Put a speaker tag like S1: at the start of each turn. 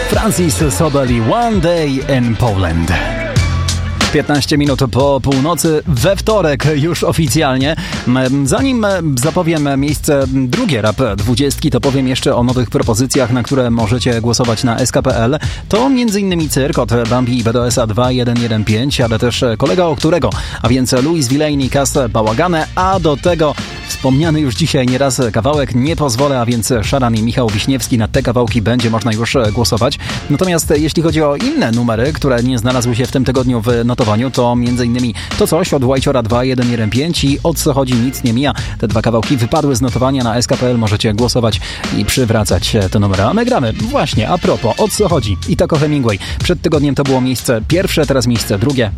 S1: Francis Sobel, One Day in Poland. 15 minut po północy we wtorek już oficjalnie. Zanim zapowiem miejsce drugie Rap 20, to powiem jeszcze o nowych propozycjach, na które możecie głosować na SK.pl. To m.in. Cyrk od Bambi i BDS-a 2115, ale też Kolega o którego, a więc Louis Villainy, Kas Bałagane, a do tego wspomniany już dzisiaj nieraz kawałek Nie pozwolę, a więc Szaran i Michał Wiśniewski. Na te kawałki będzie można już głosować. Natomiast jeśli chodzi o inne numery, które nie znalazły się w tym tygodniu w notowaniu, to m.in. To coś od Whitehora 2115 i O co chodzi nic nie mija. Te dwa kawałki wypadły z notowania na SK.pl. Możecie głosować i przywracać te numery. A my gramy właśnie, a propos, O co chodzi. I tak o Hemingway. Przed tygodniem to było miejsce pierwsze, teraz miejsce drugie.